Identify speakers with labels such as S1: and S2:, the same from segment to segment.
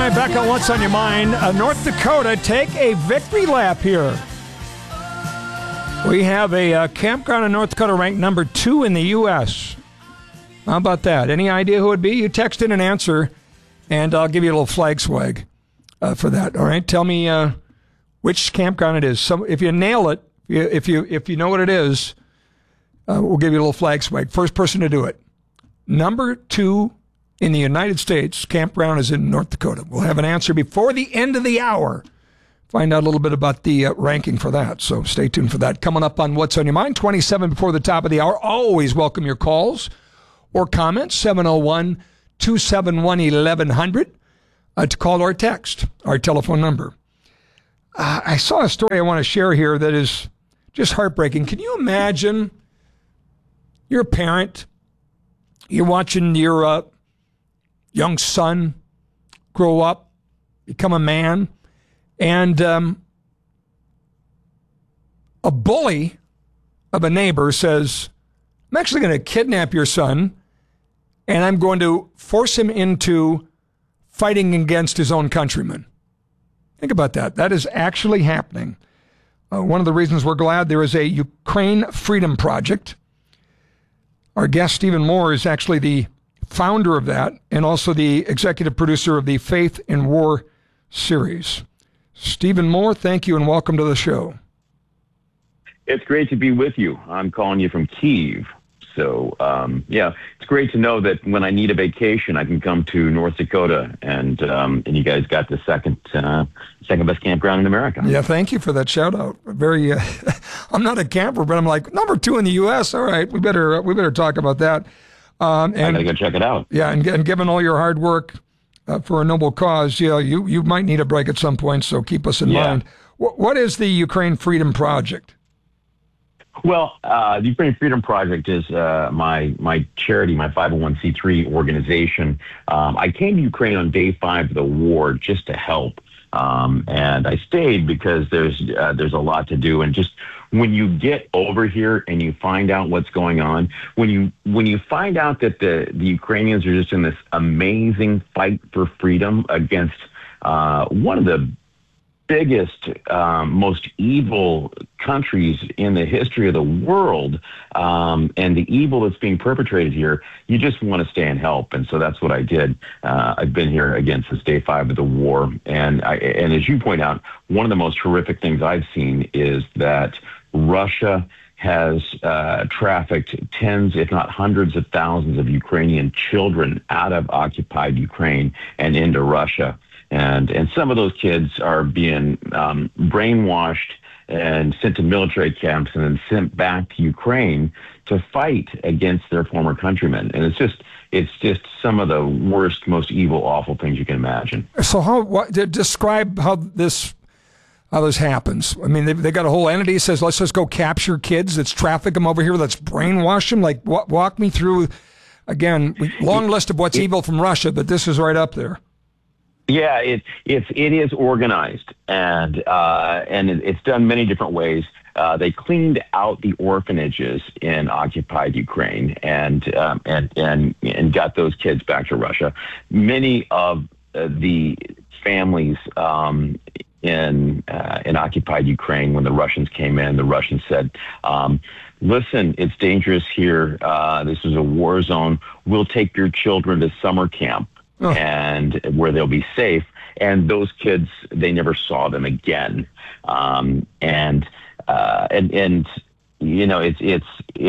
S1: right, back on What's on Your Mind. North Dakota, take a victory lap here. We have a campground in North Dakota ranked number 2 in the U.S. How about that? Any idea who it would be? You text in an answer, and I'll give you a little flag swag for that. All right, tell me which campground it is. So if you nail it, if you know what it is, we'll give you a little flag swag. First person to do it. Number 2 in the United States campground is in North Dakota. We'll have an answer before the end of the hour. Find out a little bit about the ranking for that. So stay tuned for that. Coming up on What's on Your Mind, 27 before the top of the hour. Always welcome your calls or comments, 701-271-1100 to call or text, our telephone number. I saw a story I want to share here that is just heartbreaking. Can you imagine you're a parent, you're watching your young son grow up, become a man, and a bully of a neighbor says, I'm actually going to kidnap your son, and I'm going to force him into fighting against his own countrymen. Think about that. That is actually happening. One of the reasons we're glad there is a Ukraine Freedom Project. Our guest, Stephen Moore, is actually the founder of that and also the executive producer of the Faith in War series. Stephen Moore, thank you and welcome to the show.
S2: It's great to be with you. I'm calling you from Kyiv. So, it's great to know that when I need a vacation, I can come to North Dakota, and you guys got the second best campground in America.
S1: Yeah, thank you for that shout out. Very, I'm not a camper, but I'm like number 2 in the U.S. All right, we better talk about that.
S2: I gotta go check it out.
S1: Yeah, and given all your hard work for a noble cause, you might need a break at some point. So keep us in mind. What is the Ukraine Freedom Project?
S2: Well, the Ukraine Freedom Project is my charity, my 501c3 organization. I came to Ukraine on day 5 of the war just to help, and I stayed because there's a lot to do. And just when you get over here and you find out what's going on, when you find out that the Ukrainians are just in this amazing fight for freedom against one of the biggest, most evil countries in the history of the world, and the evil that's being perpetrated here, you just want to stay and help. And so that's what I did. I've been here again since day 5 of the war. And as you point out, one of the most horrific things I've seen is that Russia has trafficked tens, if not hundreds of thousands of Ukrainian children out of occupied Ukraine and into Russia. And some of those kids are being brainwashed and sent to military camps and then sent back to Ukraine to fight against their former countrymen. And it's just some of the worst, most evil, awful things you can imagine.
S1: So describe how this happens. I mean, they got a whole entity that says, let's just go capture kids. Let's traffic them over here. Let's brainwash them. Like, walk me through, again, long list of what's evil from Russia, but this is right up there.
S2: Yeah, it is organized, and it's done many different ways. They cleaned out the orphanages in occupied Ukraine and got those kids back to Russia. Many of the families in occupied Ukraine, when the Russians came in, the Russians said, listen, it's dangerous here. This is a war zone. We'll take your children to summer camp. Oh. And where they'll be safe. And those kids, they never saw them again. And you know, it's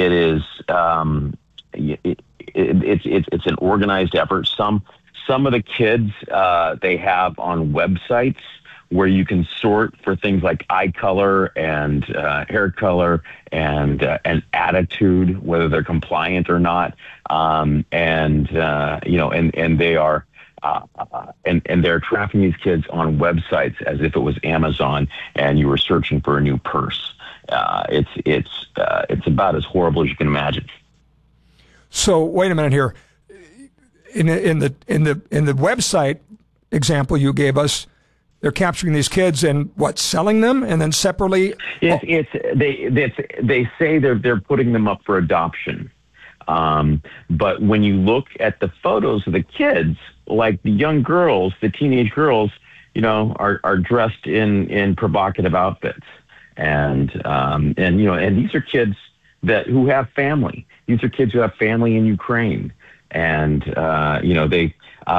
S2: an organized effort. Some of the kids they have on websites where you can sort for things like eye color and hair color and attitude, whether they're compliant or not. And they are, and they're tracking these kids on websites as if it was Amazon and you were searching for a new purse. It's about as horrible as you can imagine.
S1: So wait a minute here. In the website example you gave us, they're capturing these kids and selling them, and then separately.
S2: They say they're putting them up for adoption, but when you look at the photos of the kids, like the young girls, the teenage girls, are dressed in provocative outfits, and these are kids who have family. These are kids who have family in Ukraine, and they're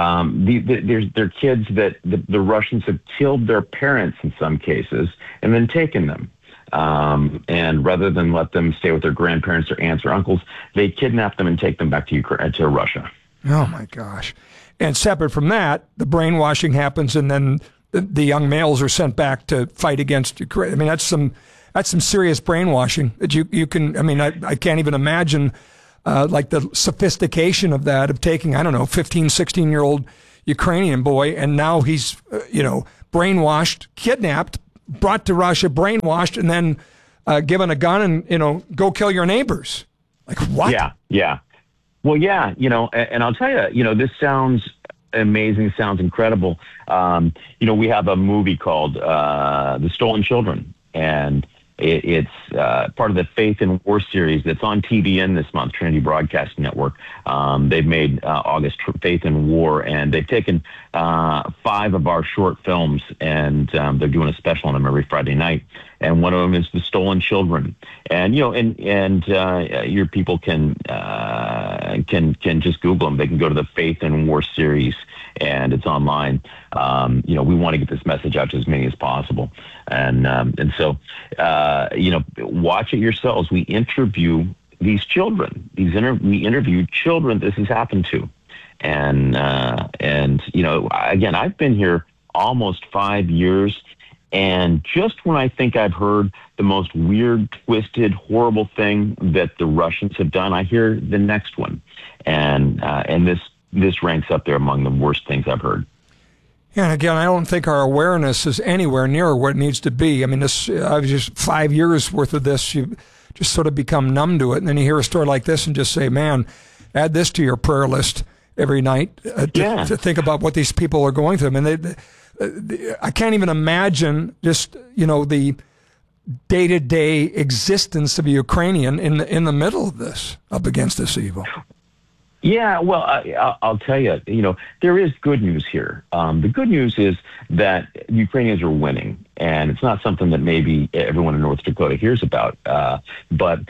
S2: kids that the Russians have killed their parents in some cases and then taken them. And rather than let them stay with their grandparents or aunts or uncles, they kidnap them and take them back to Ukraine, to Russia.
S1: Oh my gosh! And separate from that, the brainwashing happens, and then the young males are sent back to fight against Ukraine. I mean, that's some serious brainwashing that you can. I mean, I can't even imagine like the sophistication of that, of taking, I don't know, 15, 16-year-old Ukrainian boy, and now he's brainwashed, kidnapped, brought to Russia, brainwashed, and then given a gun and go kill your neighbors. Like what?
S2: Yeah. Well, yeah, and I'll tell you, this sounds amazing, sounds incredible. We have a movie called The Stolen Children, and it's part of the Faith and War series that's on TBN this month, Trinity Broadcasting Network. They've made August Faith and War, and they've taken 5 of our short films, and they're doing a special on them every Friday night. And one of them is The Stolen Children. And your people can just Google them. They can go to the Faith and War series, and it's online. We want to get this message out to as many as possible. And so, watch it yourselves. We interview these children. We interview children this has happened to. And again, I've been here almost 5 years. And just when I think I've heard the most weird, twisted, horrible thing that the Russians have done, I hear the next one. And this ranks up there among the worst things I've heard.
S1: And again, I don't think our awareness is anywhere near what it needs to be. I mean, I was just 5 years worth of this. You just sort of become numb to it. And then you hear a story like this and just say, man, add this to your prayer list every night to think about what these people are going through. I mean, I can't even imagine just, the day-to-day existence of a Ukrainian in the middle of this, up against this evil.
S2: Yeah, well, I'll tell you, there is good news here. The good news is that Ukrainians are winning, and it's not something that maybe everyone in North Dakota hears about. But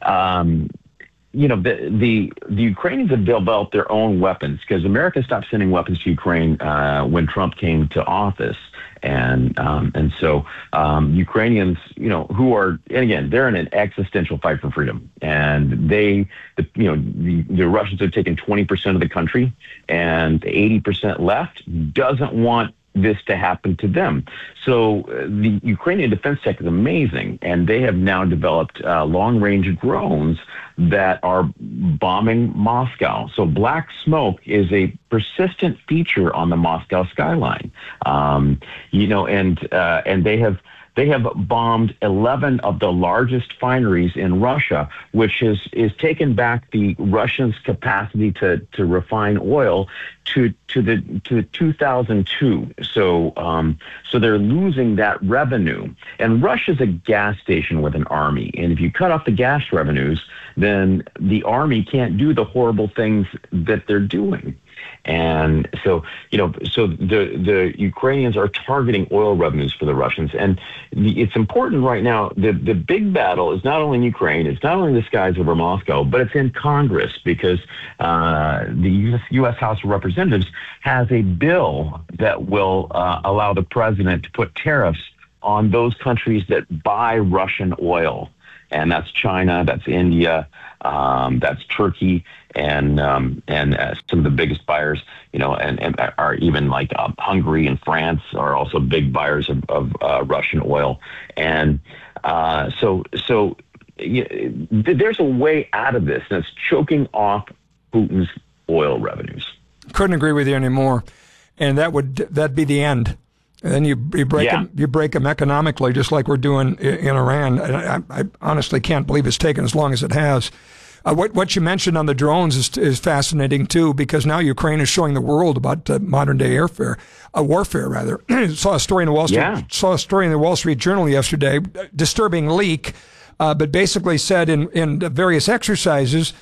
S2: the Ukrainians have developed their own weapons, because America stopped sending weapons to Ukraine when Trump came to office. And so Ukrainians, who are, and again, they're in an existential fight for freedom, and the Russians have taken 20% of the country, and 80% left doesn't want this to happen to them. So the Ukrainian defense tech is amazing, and they have now developed long-range drones that are bombing Moscow. So black smoke is a persistent feature on the Moscow skyline. And they have bombed 11 of the largest fineries in Russia, which is taken back the Russians' capacity to refine oil to 2002. So they're losing that revenue. And Russia's a gas station with an army, and if you cut off the gas revenues, then the army can't do the horrible things that they're doing. And so the Ukrainians are targeting oil revenues for the Russians. And it's important right now, the big battle is not only in Ukraine, it's not only the skies over Moscow, but it's in Congress, because the U.S. House of Representatives has a bill that will allow the president to put tariffs on those countries that buy Russian oil. And that's China, that's India, that's Turkey, and some of the biggest buyers, and are even like Hungary and France are also big buyers of Russian oil. And so there's a way out of this, and it's choking off Putin's oil revenues.
S1: Couldn't agree with you anymore. And that'd be the end. And then you break them economically, just like we're doing in Iran. I honestly can't believe it's taken as long as it has. What you mentioned on the drones is fascinating too, because now Ukraine is showing the world about modern day warfare rather. Saw a story in the Wall Street Journal yesterday, disturbing leak, but basically said in various exercises,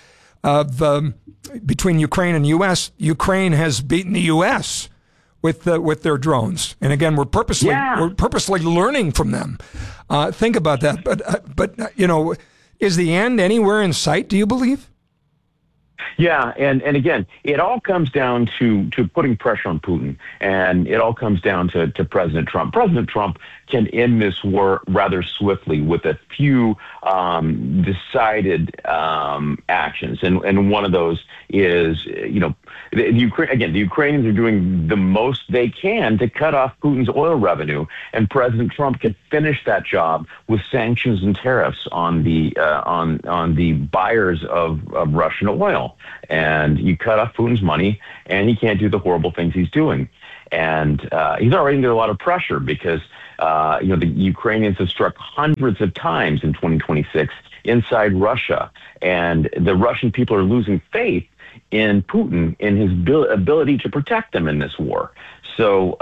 S1: of between Ukraine and U.S. Ukraine has beaten the U.S. with their drones, and again, we're purposely learning from them. Think about that. But is the end anywhere in sight? Do you believe?
S2: Yeah, and again, it all comes down to putting pressure on Putin, and it all comes down to President Trump. President Trump can end this war rather swiftly with a few decided actions, and one of those is, the Ukrainians are doing the most they can to cut off Putin's oil revenue, and President Trump can finish that job with sanctions and tariffs on the buyers of Russian oil. And you cut off Putin's money, and he can't do the horrible things he's doing. And he's already under a lot of pressure because the Ukrainians have struck hundreds of times in 2026 inside Russia, and the Russian people are losing faith in Putin, in his ability to protect them in this war. So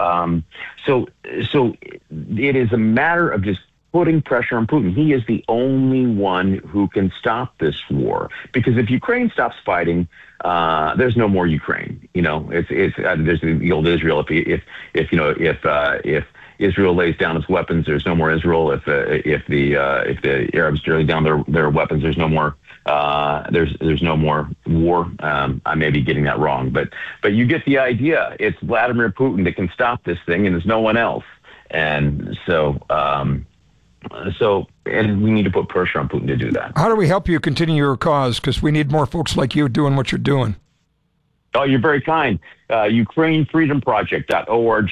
S2: it is a matter of just putting pressure on Putin. He is the only one who can stop this war, because if Ukraine stops fighting, there's no more Ukraine. There's the old Israel. If Israel lays down its weapons, there's no more Israel. If the Arabs lay down their weapons, there's no more. There's no more war. I may be getting that wrong, but you get the idea. It's Vladimir Putin that can stop this thing, and there's no one else. And and we need to put pressure on Putin to do that.
S1: How do we help you continue your cause? Because we need more folks like you doing what you're doing.
S2: Oh, you're very kind. UkraineFreedomProject.org.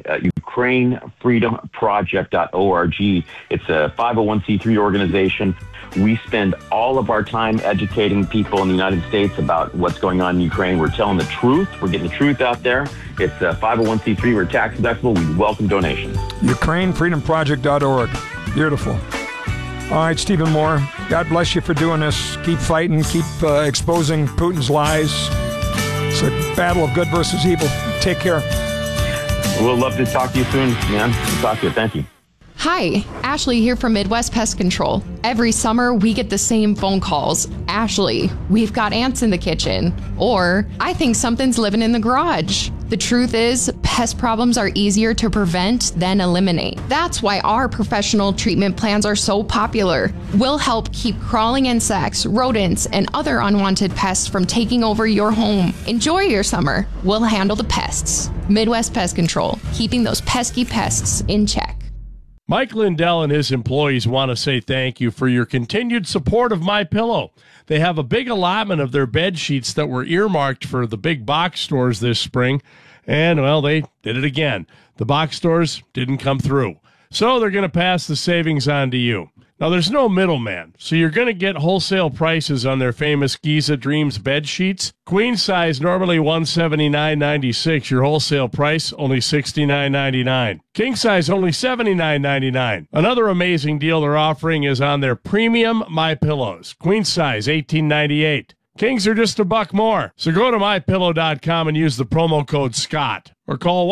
S2: UkraineFreedomProject.org. It's a 501c3 organization. We spend all of our time educating people in the United States about what's going on in Ukraine. We're telling the truth. We're getting the truth out there. It's a 501c3. We're tax deductible. We welcome donations.
S1: UkraineFreedomProject.org. Beautiful. All right, Stephen Moore, God bless you for doing this. Keep fighting. Keep exposing Putin's lies. It's a battle of good versus evil. Take care.
S2: We'll love to talk to you soon, man. We'll talk to you. Thank you.
S3: Hi, Ashley here from Midwest Pest Control. Every summer, we get the same phone calls. Ashley, we've got ants in the kitchen. Or, I think something's living in the garage. The truth is, pest problems are easier to prevent than eliminate. That's why our professional treatment plans are so popular. We'll help keep crawling insects, rodents, and other unwanted pests from taking over your home. Enjoy your summer. We'll handle the pests. Midwest Pest Control, keeping those pesky pests in check.
S4: Mike Lindell and his employees want to say thank you for your continued support of MyPillow. They have a big allotment of their bed sheets that were earmarked for the big box stores this spring, and, well, they did it again. The box stores didn't come through, so they're going to pass the savings on to you. Now, there's no middleman, so you're going to get wholesale prices on their famous Giza Dreams bed sheets. Queen size, normally $179.96. Your wholesale price, only $69.99. King size, only $79.99. Another amazing deal they're offering is on their premium MyPillows. Queen size, $18.98. Kings are just $1 more. So go to MyPillow.com and use the promo code SCOTT. Or call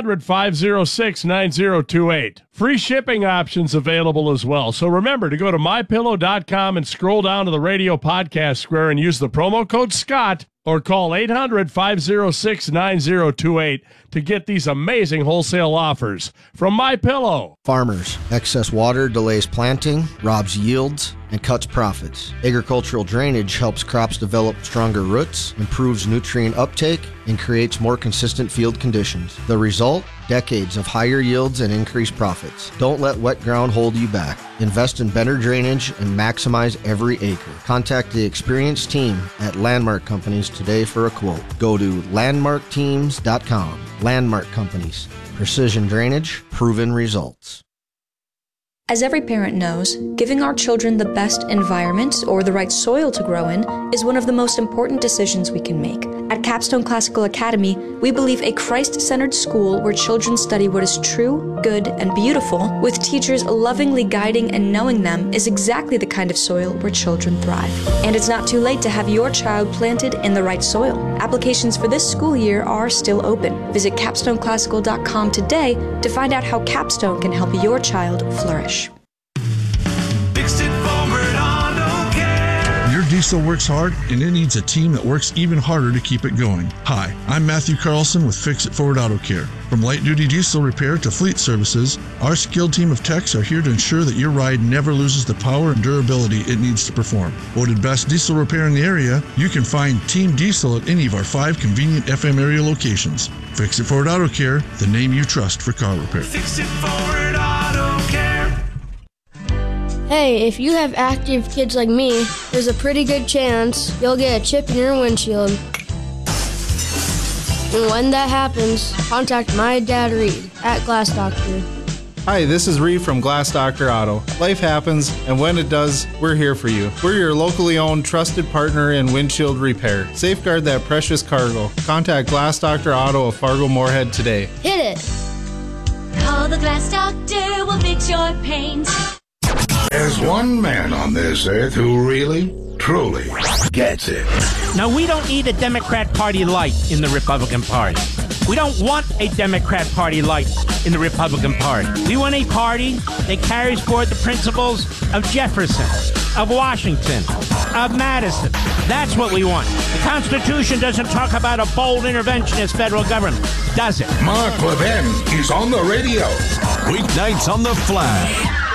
S4: 1-800-506-9028. Free shipping options available as well. So remember to go to MyPillow.com and scroll down to the radio podcast square and use the promo code SCOTT. Or call 800-506-9028 to get these amazing wholesale offers from MyPillow.
S5: Farmers, excess water delays planting, robs yields, and cuts profits. Agricultural drainage helps crops develop stronger roots, improves nutrient uptake, and creates more consistent field conditions. The result? Decades of higher yields and increased profits. Don't let wet ground hold you back. Invest in better drainage and maximize every acre. Contact the experienced team at Landmark Companies today for a quote. Go to landmarkteams.com. Landmark Companies. Precision drainage, proven results.
S6: As every parent knows, giving our children the best environment or the right soil to grow in is one of the most important decisions we can make. At Capstone Classical Academy, we believe a Christ-centered school where children study what is true, good, and beautiful, with teachers lovingly guiding and knowing them, is exactly the kind of soil where children thrive. And it's not too late to have your child planted in the right soil. Applications for this school year are still open. Visit capstoneclassical.com today to find out how Capstone can help your child flourish.
S7: Fixed it forward auto care.
S8: Your
S7: Diesel works hard, and it needs a team that works even harder to keep it going. Hi, I'm Matthew Carlson with Fix It Forward Auto Care. From light-duty diesel repair to fleet services, our skilled team of techs are here to ensure that your ride never loses the power and durability it needs to perform. Voted best diesel repair in the area, you can find Team Diesel at any of our 5 convenient FM area locations. Fix It Forward Auto Care, the name you trust for car repair.
S8: Fix It Forward Auto Care.
S9: Hey, if you have active kids like me, there's a pretty good chance you'll get a chip in your windshield. And when that happens, contact my dad Reed at Glass Doctor.
S10: Hi, this is Reed from Glass Doctor Auto. Life happens, and when it does, we're here for you. We're your locally owned, trusted partner in windshield repair. Safeguard that precious cargo. Contact Glass Doctor Auto of Fargo Moorhead today.
S9: Hit it!
S11: Call the Glass Doctor, we'll fix your paint.
S12: There's one man on this earth who really, truly gets it.
S13: Now, we don't need a Democrat Party light in the Republican Party. We don't want a Democrat Party light in the Republican Party. We want a party that carries forward the principles of Jefferson, of Washington, of Madison. That's what we want. The Constitution doesn't talk about a bold interventionist federal government, does it?
S12: Mark Levin is on the radio.
S14: Weeknights on the Flag.